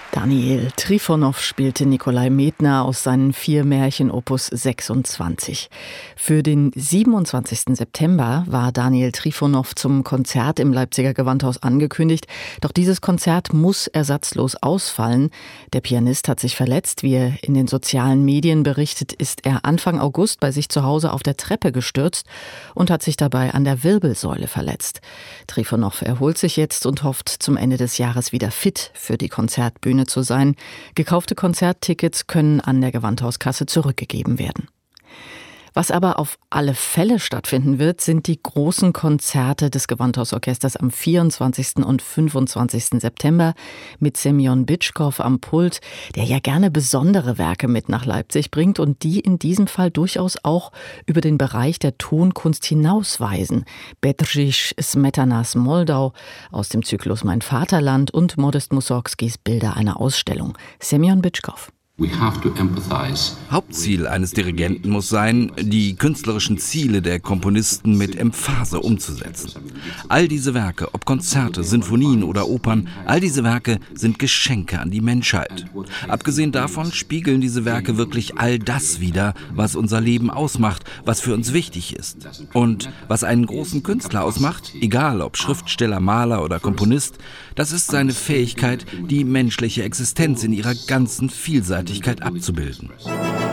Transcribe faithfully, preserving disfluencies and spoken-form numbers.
Daniil Trifonow spielte Nikolai Medtner aus seinen vier Märchen Opus sechsundzwanzig. Für den siebenundzwanzigsten September war Daniil Trifonow zum Konzert im Leipziger Gewandhaus angekündigt. Doch dieses Konzert muss ersatzlos ausfallen. Der Pianist hat sich verletzt. Wie er in den sozialen Medien berichtet, ist er Anfang August bei sich zu Hause auf der Treppe gestürzt und hat sich dabei an der Wirbelsäule verletzt. Trifonow erholt sich jetzt und hofft, zum Ende des Jahres wieder fit für die Konzertbühne zu sein. Gekaufte Konzerttickets können an der Gewandhauskasse zurückgegeben werden. Was aber auf alle Fälle stattfinden wird, sind die großen Konzerte des Gewandhausorchesters am vierundzwanzigsten und fünfundzwanzigsten September mit Semjon Bitschkow am Pult, der ja gerne besondere Werke mit nach Leipzig bringt und die in diesem Fall durchaus auch über den Bereich der Tonkunst hinausweisen. Bedřich Smetanas Moldau aus dem Zyklus Mein Vaterland und Modest Mussorgskis Bilder einer Ausstellung. Semjon Bitschkow. Hauptziel eines Dirigenten muss sein, die künstlerischen Ziele der Komponisten mit Emphase umzusetzen. All diese Werke, ob Konzerte, Sinfonien oder Opern, all diese Werke sind Geschenke an die Menschheit. Abgesehen davon spiegeln diese Werke wirklich all das wider, was unser Leben ausmacht, was für uns wichtig ist. Und was einen großen Künstler ausmacht, egal ob Schriftsteller, Maler oder Komponist, das ist seine Fähigkeit, die menschliche Existenz in ihrer ganzen Vielseitigkeit abzubilden.